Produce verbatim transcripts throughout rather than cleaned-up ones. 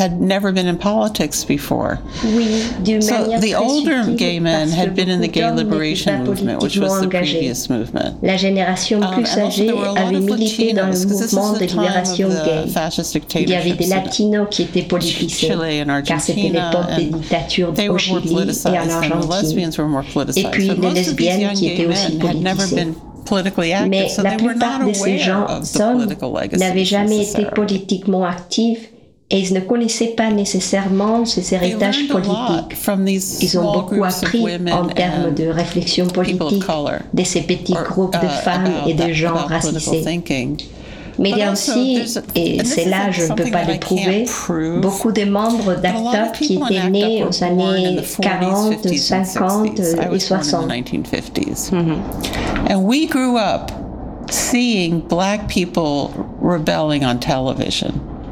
had never been in politics before. Oui, d'une so manière the très older subtile, gay men parce had que been in the beaucoup gay d'hommes liberation n'étaient pas movement, which politiquement was the engagés. previous movement. La génération Um, plus and also âgée there were a lot avait of milité dans le Latinos, 'cause this mouvement is de the time libération of the gay. fascist Il y avait des dictatorships in latinos qui étaient politisés, Chile and car c'était Argentina, l'époque des and dictatures they au were more Chili et en politicized, and the Argentine. lesbians were more Et politicized. puis So les most of these lesbiennes young qui gay étaient aussi men had never politisées. been politically active, Mais so la they were plupart not de ces aware gens, of the hommes, political legacies n'avaient jamais été necessarily. politiquement actifs et ils ne connaissaient pas nécessairement ces They héritages learned a lot politiques. from these Ils ont small beaucoup groups of appris women en termes and de réflexion people of politique color, de ces petits or, groupes de uh, femmes about et de that- gens about political racisés. thinking. Mais il y a But also, aussi, there's a- et and this c'est is là, je ne peux something pas that I le prouver, can't prove, beaucoup de membres but a lot d'Act of Up qui people in étaient ACT nés UP aux were born in années the forties, quarante, fifties, and cinquante sixties. I et was born in the soixante. nineteen fifties. And we grew up seeing black people rebelling on television.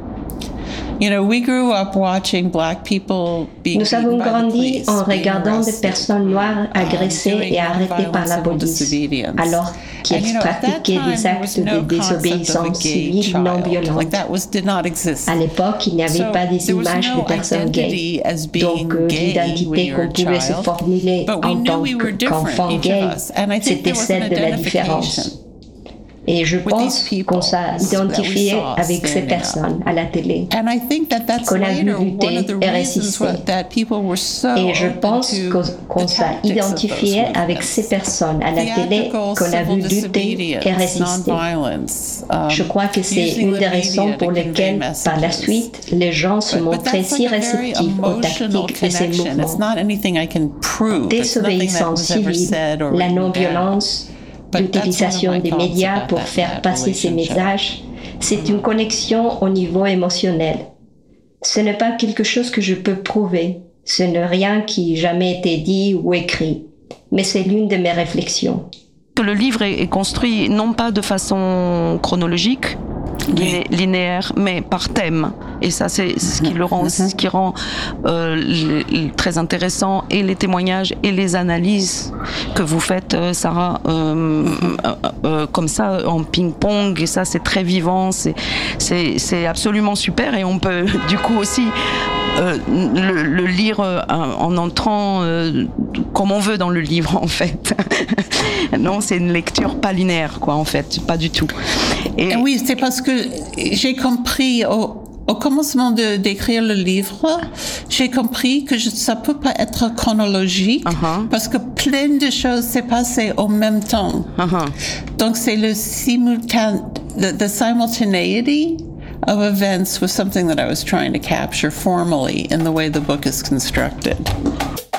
You know, we grew up watching black people being Nous avons beaten by the grandi police, en being regardant des arrested, personnes noires um, agressées doing et arrêtées par nonviolent la civil police, disobedience. alors And, qu'ils you know, at that pratiquaient time, des there actes was de no concept of a désobéissance gay civile non child. violente. Like that was did not exist. À l'époque, il n'y avait So pas des there was images no de personnes gays. identity as being Donc, euh, gay when l'identité you were qu'on a pouvait se child, formuler but we en knew tant we were qu'enfant different, each gay, of us. And I think c'était there was an celle de la identification. différence. Et je with pense these people qu'on s'est that we identifié saw avec ces standing up. personnes à la télé. And I think that that's Qu'on a vu later lutter one of the et reasons résister. what, that people were so Et je open pense to qu'on the qu'on s'est tactics of those identifié avec ces movements. personnes à la télé, Theatrical, qu'on a vu civil lutter et disobedience, résister. non-violence, um, Je crois que c'est using une the des raisons media to pour convey lesquelles, par la messages. suite, les gens se But- but montraient that's si like a very réceptifs aux emotional tactiques de ces connection. It's mouvements. not anything I can prove. It's nothing that Désobéissance was ever civile, said or la written down. non-violence, But that's l'utilisation one of my des thoughts médias about pour that- faire that passer ces relationship. messages, c'est une connexion au niveau émotionnel. Ce n'est pas quelque chose que je peux prouver. Ce n'est rien qui jamais été dit ou écrit. Mais c'est l'une de mes réflexions. Que le livre est, est construit non pas de façon chronologique, liné- linéaire, mais par thème. Et ça, c'est ce qui le rend, ce qui rend euh, le- le- très intéressant, et les témoignages et les analyses que vous faites, euh, Sarah, euh, euh, euh, comme ça, en ping-pong. Et ça, c'est très vivant. C'est, c'est, c'est absolument super. Et on peut, du coup, aussi euh, le, le lire euh, en entrant euh, comme on veut dans le livre, en fait. Non, c'est une lecture pas linéaire, quoi, en fait, pas du tout. Et Oui, c'est parce que j'ai compris au, au commencement de d'écrire le livre, j'ai compris que je, ça peut pas être chronologique Uh-huh. parce que plein de choses s'est passé en même temps. Uh-huh. Donc c'est le simultan, the, the simultaneity of events was something that I was trying to capture formally in the way the book is constructed.